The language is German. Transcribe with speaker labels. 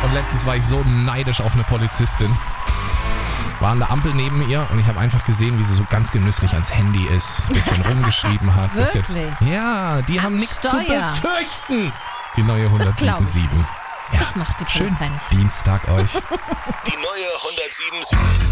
Speaker 1: Und letztens war ich so neidisch auf eine Polizistin. War an der Ampel neben ihr und ich habe einfach gesehen, wie sie so ganz genüsslich ans Handy ist, bisschen rumgeschrieben hat.
Speaker 2: Wirklich?
Speaker 1: Ja, die haben nichts zu
Speaker 2: Steuer.
Speaker 1: befürchten. Die neue
Speaker 2: Das glaub ich
Speaker 1: 177.
Speaker 2: nicht. Das macht die Polizei
Speaker 1: schönen
Speaker 2: nicht.
Speaker 1: Dienstag euch.
Speaker 3: Die neue 177.